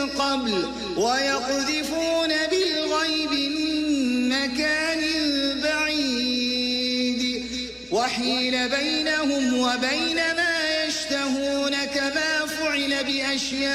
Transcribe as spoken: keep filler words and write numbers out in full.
قبل ويقذفون بالغيب من مكان بعيد وحيل بينهم وبين ما يشتهون كما فعل بأشياء